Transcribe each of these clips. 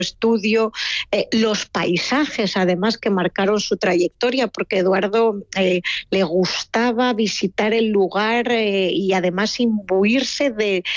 estudio, los paisajes además que marcaron su trayectoria, porque Eduardo le gustaba visitar el lugar y además imbuirse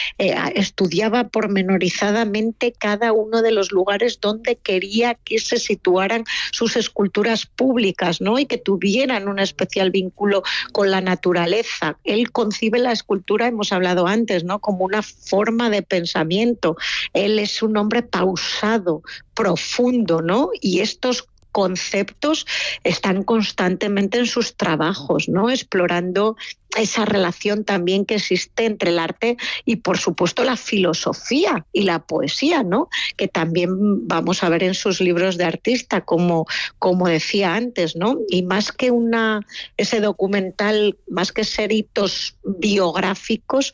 estudiaba pormenorizadamente cada uno de los lugares donde quería que se situaran sus esculturas públicas, ¿no? Y que tuvieran un especial vínculo con la naturaleza. Él concibe la escultura, hemos hablado antes, ¿no?, como una forma de pensamiento. Él es un hombre pausado, profundo, ¿no? Y estos conceptos están constantemente en sus trabajos, ¿no?, explorando esa relación también que existe entre el arte y, por supuesto, la filosofía y la poesía, ¿no?, que también vamos a ver en sus libros de artista, como decía antes, ¿no? Y más que ese documental, más que ser hitos biográficos,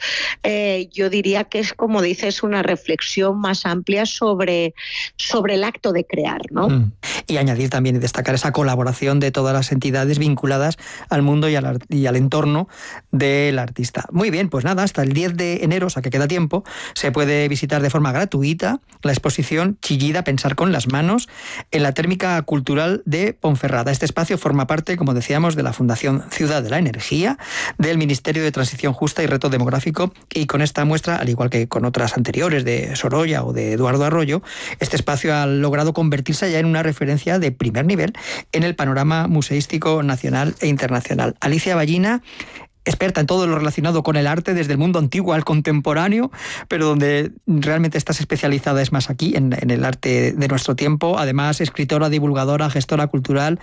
yo diría que es, como dices, una reflexión más amplia sobre el acto de crear, ¿no? Y añadir también y destacar esa colaboración de todas las entidades vinculadas al mundo y al entorno del artista. Muy bien, pues nada, hasta el 10 de enero, o sea que queda tiempo, se puede visitar de forma gratuita la exposición Chillida, pensar con las manos, en la Térmica Cultural de Ponferrada. Este espacio forma parte, como decíamos, de la Fundación Ciudad de la Energía, del Ministerio de Transición Justa y Reto Demográfico, y con esta muestra, al igual que con otras anteriores de Sorolla o de Eduardo Arroyo, este espacio ha logrado convertirse ya en una referencia de primer nivel en el panorama museístico nacional e internacional. Alicia Ballina, experta en todo lo relacionado con el arte, desde el mundo antiguo al contemporáneo, pero donde realmente estás especializada es más aquí, en el arte de nuestro tiempo. Además, escritora, divulgadora, gestora cultural,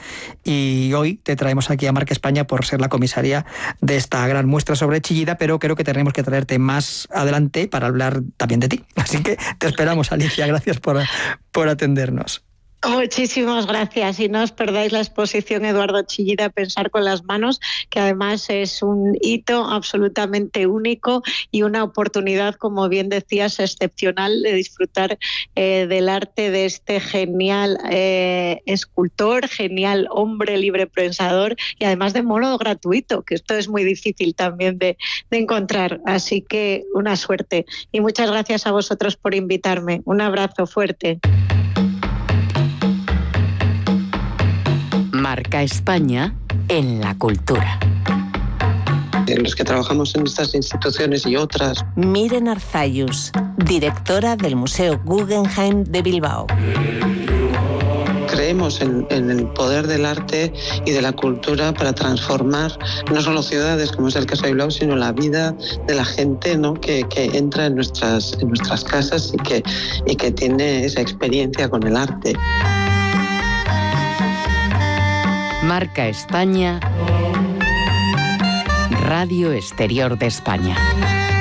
y hoy te traemos aquí a Marca España por ser la comisaria de esta gran muestra sobre Chillida, pero creo que tenemos que traerte más adelante para hablar también de ti. Así que te esperamos, Alicia. Gracias por atendernos. Muchísimas gracias, y no os perdáis la exposición Eduardo Chillida, Pensar con las manos, que además es un hito absolutamente único y una oportunidad, como bien decías, excepcional de disfrutar del arte de este genial escultor, genial hombre libre pensador, y además de modo gratuito, que esto es muy difícil también de encontrar. Así que una suerte, y muchas gracias a vosotros por invitarme. Un abrazo fuerte. Marca España en la cultura. Los que trabajamos en estas instituciones y otras. Miren Arzayus, directora del Museo Guggenheim de Bilbao. Creemos en el poder del arte y de la cultura para transformar no solo ciudades, como es el caso de Bilbao, sino la vida de la gente, ¿no?, que entra en nuestras casas y que tiene esa experiencia con el arte. Marca España, Radio Exterior de España.